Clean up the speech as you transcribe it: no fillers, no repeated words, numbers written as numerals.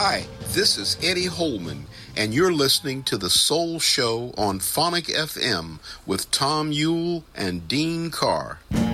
Hi, this is Eddie Holman, and you're listening to The Soul Show on Phonic FM with Tom Ewell and Dean Carr.